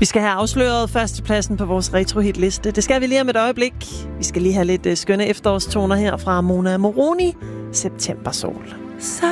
Vi skal have afsløret førstepladsen på vores retrohitliste. Det skal vi lige om et øjeblik. Vi skal lige have lidt skønne efterårstoner her fra Mona Moroni. Septembersol.